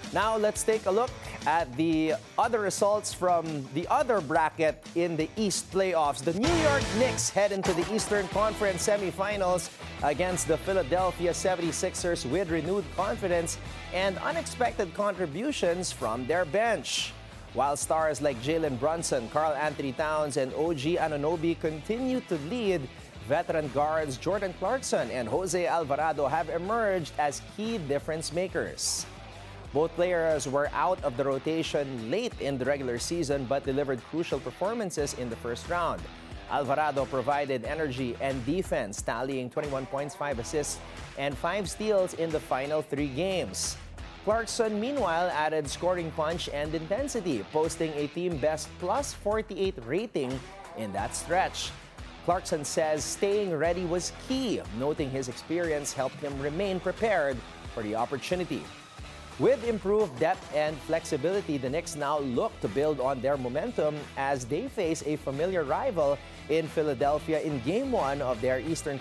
Now let's take a look at the other results from the other bracket in the East playoffs. The New York Knicks head into the Eastern Conference semifinals against the Philadelphia 76ers with renewed confidence and unexpected contributions from their bench. While stars like Jalen Brunson, Karl Anthony Towns, and OG Anunoby continue to lead, veteran guards Jordan Clarkson and Jose Alvarado have emerged as key difference makers. Both players were out of the rotation late in the regular season but delivered crucial performances in the first round. Alvarado provided energy and defense, tallying 21 points, 5 assists, and 5 steals in the final 3 games. Clarkson, meanwhile, added scoring punch and intensity, posting a team-best plus 48 rating in that stretch. Clarkson says staying ready was key, noting his experience helped him remain prepared for the opportunity. With improved depth and flexibility, the Knicks now look to build on their momentum as they face a familiar rival in Philadelphia in Game 1 of their Eastern